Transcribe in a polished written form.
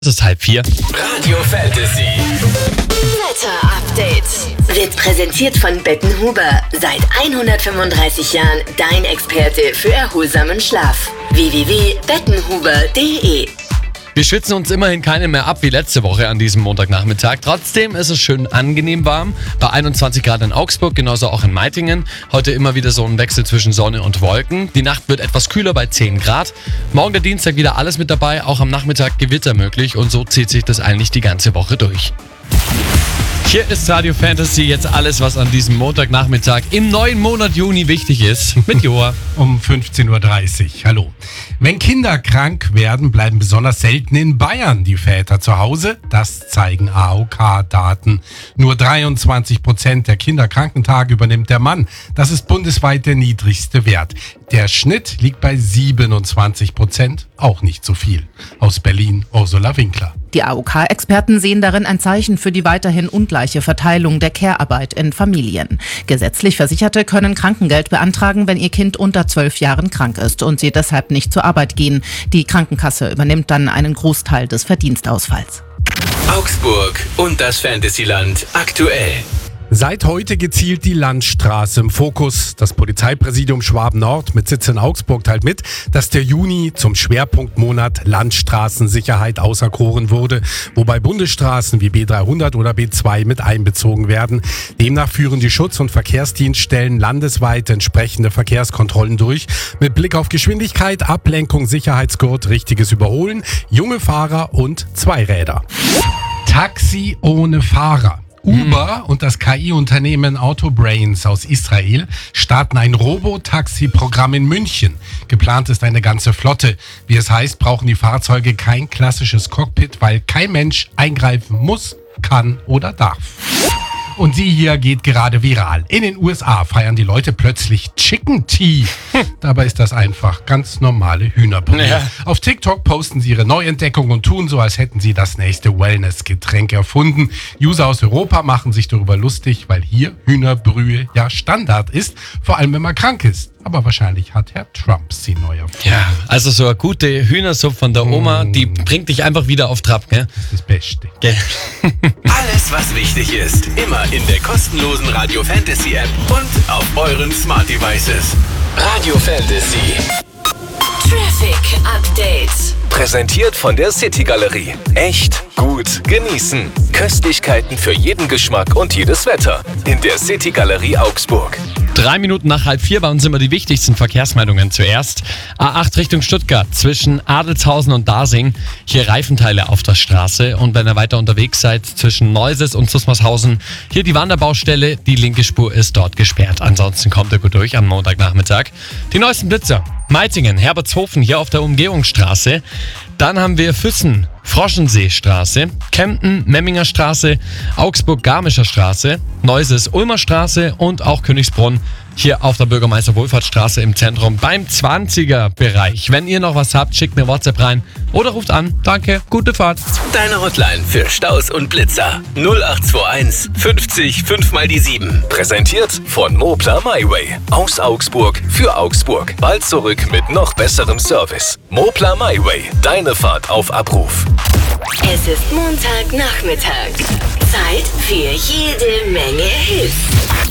Es ist 3:30. Radio Fantasy. Wetter Update wird präsentiert von Bettenhuber. Seit 135 Jahren dein Experte für erholsamen Schlaf. www.bettenhuber.de. Wir schwitzen uns immerhin keine mehr ab wie letzte Woche an diesem Montagnachmittag. Trotzdem ist es schön angenehm warm. Bei 21 Grad in Augsburg, genauso auch in Meitingen. Heute immer wieder so ein Wechsel zwischen Sonne und Wolken. Die Nacht wird etwas kühler bei 10 Grad. Morgen der Dienstag wieder alles mit dabei. Auch am Nachmittag Gewitter möglich. Und so zieht sich das eigentlich die ganze Woche durch. Hier ist Radio Fantasy, jetzt alles, was an diesem Montagnachmittag im neuen Monat Juni wichtig ist. Mit Joa. Um 15.30 Uhr. Hallo. Wenn Kinder krank werden, bleiben besonders selten in Bayern die Väter zu Hause. Das zeigen AOK-Daten. Nur 23% der Kinderkrankentage übernimmt der Mann. Das ist bundesweit der niedrigste Wert. Der Schnitt liegt bei 27%. Auch nicht so viel. Aus Berlin, Ursula Winkler. Die AOK-Experten sehen darin ein Zeichen für die weiterhin ungleiche Verteilung der Care-Arbeit in Familien. Gesetzlich Versicherte können Krankengeld beantragen, wenn ihr Kind unter 12 Jahren krank ist und sie deshalb nicht zur Arbeit gehen. Die Krankenkasse übernimmt dann einen Großteil des Verdienstausfalls. Augsburg und das Fantasyland aktuell. Seit heute gezielt die Landstraße im Fokus. Das Polizeipräsidium Schwaben-Nord mit Sitz in Augsburg teilt mit, dass der Juni zum Schwerpunktmonat Landstraßensicherheit auserkoren wurde, wobei Bundesstraßen wie B300 oder B2 mit einbezogen werden. Demnach führen die Schutz- und Verkehrsdienststellen landesweit entsprechende Verkehrskontrollen durch, mit Blick auf Geschwindigkeit, Ablenkung, Sicherheitsgurt, richtiges Überholen, junge Fahrer und Zweiräder. Taxi ohne Fahrer. Uber und das KI-Unternehmen Autobrains aus Israel starten ein Robotaxi-Programm in München. Geplant ist eine ganze Flotte. Wie es heißt, brauchen die Fahrzeuge kein klassisches Cockpit, weil kein Mensch eingreifen muss, kann oder darf. Und sie hier geht gerade viral. In den USA feiern die Leute plötzlich Chicken Tea. Dabei ist das einfach ganz normale Hühnerbrühe. Ja. Auf TikTok posten sie ihre Neuentdeckung und tun so, als hätten sie das nächste Wellness-Getränk erfunden. User aus Europa machen sich darüber lustig, weil hier Hühnerbrühe ja Standard ist, vor allem wenn man krank ist. Aber wahrscheinlich hat Herr Trump sie neu erfunden. Ja, also so eine gute Hühnersuppe von der Oma, die bringt dich einfach wieder auf Trab, gell? Das ist das Beste. Gell? Alles, was wichtig ist, immer in der kostenlosen Radio Fantasy App und auf euren Smart Devices. Radio Fantasy. Traffic Update. Präsentiert von der City Galerie. Echt gut genießen. Köstlichkeiten für jeden Geschmack und jedes Wetter. In der City Galerie Augsburg. 3 Minuten nach 3:30 bei uns immer die wichtigsten Verkehrsmeldungen zuerst. A8 Richtung Stuttgart zwischen Adelshausen und Dasing. Hier Reifenteile auf der Straße. Und wenn ihr weiter unterwegs seid zwischen Neuses und Susmarshausen, hier die Wanderbaustelle. Die linke Spur ist dort gesperrt. Ansonsten kommt ihr gut durch am Montagnachmittag. Die neuesten Blitzer. Meitingen, Herbertshofen hier auf der Umgehungsstraße. Dann haben wir Füssen, Froschenseestraße, Kempten, Memminger Straße, Augsburg-Garmischer Straße, Neuses, Ulmer Straße und auch Königsbrunn hier auf der Bürgermeister-Wohlfahrtsstraße im Zentrum beim 20er-Bereich. Wenn ihr noch was habt, schickt mir WhatsApp rein oder ruft an. Danke, gute Fahrt. Deine Hotline für Staus und Blitzer. 0821 50 5 mal die 7. Präsentiert von Moplar MyWay. Aus Augsburg für Augsburg. Bald zurück mit noch besserem Service. Moplar MyWay. Deine Fahrt auf Abruf. Es ist Montagnachmittag. Zeit für jede Menge Hits.